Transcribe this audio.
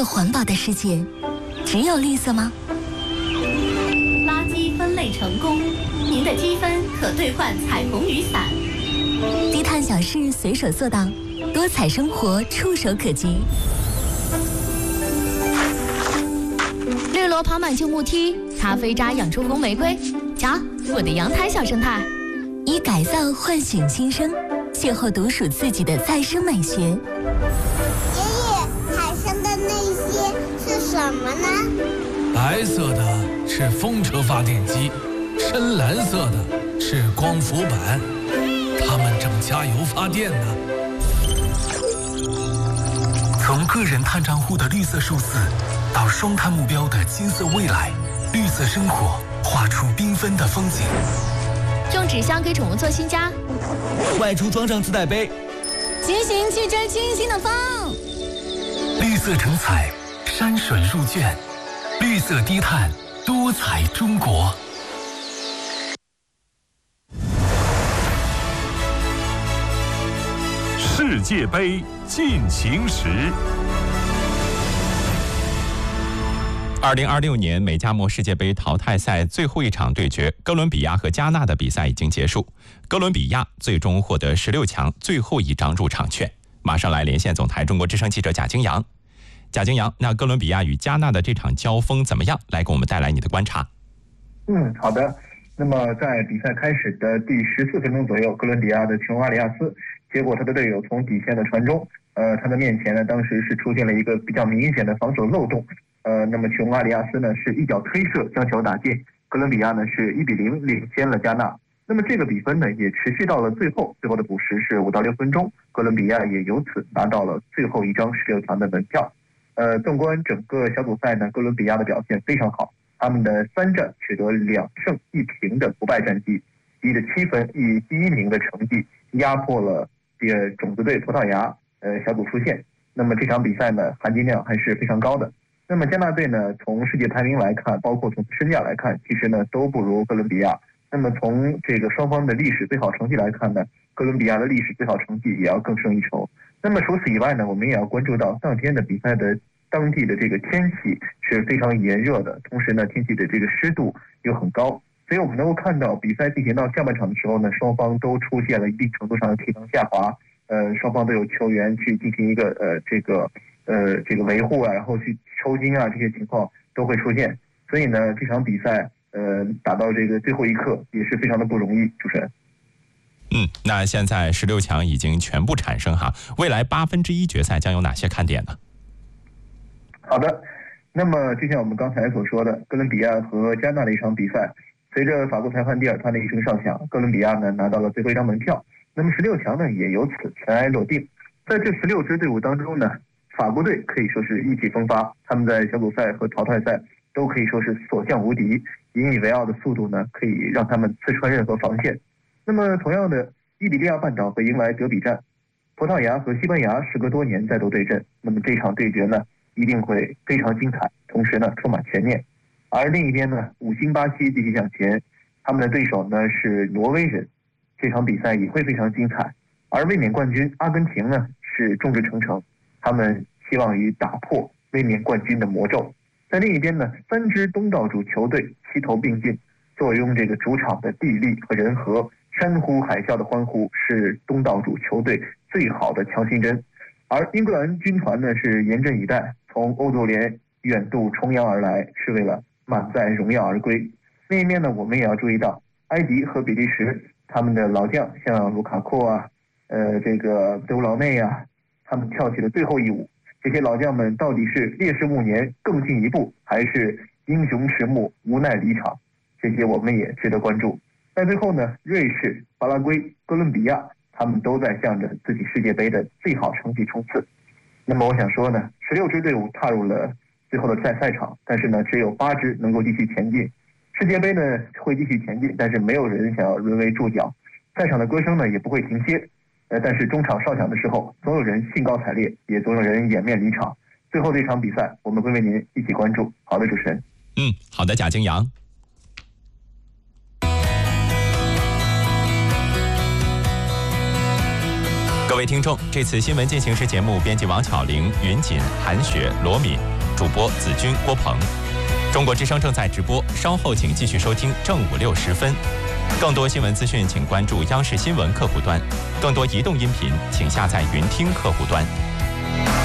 个环保的世界，只有绿色吗？ 垃圾分类成功，您的积分可兑换彩虹雨伞。 低碳小事随手做到，多彩生活触手可及。 绿萝爬满旧木梯，咖啡渣养出红玫瑰。瞧，我的阳台小生态。 以改造唤醒新生，邂逅独属自己的再生美学。 爷爷，海上的那些是什么呢？ 白色的是风车发电机，深蓝色的是光伏板，它们正加油发电呢。 从个人碳账户的绿色数字，到双碳目标的金色未来，绿色生活画出缤纷的风景。 用纸箱给宠物做新家， 外出装上自带杯， 骑行去追清新的风。 绿色成彩，山水入卷，绿色低碳，多彩中国。 世界杯进行时。2026年美加墨世界杯淘汰赛最后一场对决，哥伦比亚和加纳的比赛已经结束，哥伦比亚最终获得16强最后一张入场券。马上来连线总台中国之声记者贾京阳。贾京阳，那哥伦比亚与加纳的这场交锋怎么样？来给我们带来你的观察。 好的。那么在比赛开始的第14分钟左右，哥伦比亚的琼阿里亚斯结果他的队友从底线的传中，他的面前呢当时是出现了一个比较明显的防守漏洞。那么琼阿里亚斯呢是一脚推射将球打进，哥伦比亚呢是1-0领先了加纳。那么这个比分呢也持续到了最后的补时是5到6分钟，哥伦比亚也由此拿到了最后一张16强的门票。纵观整个小组赛呢，哥伦比亚的表现非常好，他们的3战取得2胜1平的不败战绩，积着7分，以第1名的成绩压迫了种子队葡萄牙，小组出线。那么这场比赛呢含金量还是非常高的。那么加纳队呢，从世界排名来看，包括从身价来看，其实呢都不如哥伦比亚。那么从这个双方的历史最好成绩来看呢，哥伦比亚的历史最好成绩也要更胜一筹。那么除此以外呢，我们也要关注到当天的比赛的当地的这个天气是非常炎热的，同时呢天气的这个湿度又很高，所以我们能够看到比赛进行到下半场的时候呢，双方都出现了一定程度上的体能下滑。双方都有球员去进行一个这个维护啊，然后去抽筋啊，这些情况都会出现。所以呢，这场比赛打到这个最后一刻也是非常的不容易。主持人。 那现在16强已经全部产生哈，未来1/8决赛将有哪些看点呢？ 好的，那么就像我们刚才所说的，哥伦比亚和加纳的一场比赛，随着法国裁判蒂尔川的一声哨响，哥伦比亚呢拿到了最后一张门票。那么16强呢也由此尘埃落定。在这16支队伍当中呢，法国队可以说是意气风发，他们在小组赛和淘汰赛都可以说是所向无敌，引以为傲的速度呢可以让他们刺穿任何防线。那么同样的，伊比利亚半岛会迎来德比战，葡萄牙和西班牙时隔多年再度对阵，那么这场对决呢一定会非常精彩，同时呢充满悬念。而另一边呢，5星巴西继续向前，他们的对手呢是挪威人，这场比赛也会非常精彩。而卫冕冠军阿根廷呢是众志成城，他们希望于打破卫冕冠军的魔咒。在另一边呢，3支东道主球队齐头并进，坐拥这个主场的地利和人和，山呼海啸的欢呼是东道主球队最好的强心针。而英格兰军团呢是严阵以待，从欧洲联远渡重洋而来，是为了满载荣耀而归。另一面呢，我们也要注意到埃及和比利时他们的老将，像卢卡库啊，这个德布劳内啊，他们跳起了最后一舞。这些老将们到底是烈士暮年更进一步，还是英雄迟暮无奈离场？这些我们也值得关注。在最后呢，瑞士、巴拉圭、哥伦比亚，他们都在向着自己世界杯的最好成绩冲刺。那么我想说呢，16支队伍踏入了最后的赛场，但是呢，只有8支能够继续前进。世界杯呢会继续前进，但是没有人想要沦为注脚。赛场的歌声呢也不会停歇。但是中场哨响的时候，总有人兴高采烈，也总有人掩面离场。最后这场比赛，我们会为您一起关注。好的，主持人。 好的，贾京阳。 各位听众，这次新闻进行时节目编辑王巧玲、云锦、韩雪、罗敏，主播子君、郭鹏。中国之声正在直播，稍后请继续收听正午6时分。更多新闻资讯，请关注央视新闻客户端；更多移动音频，请下载云听客户端。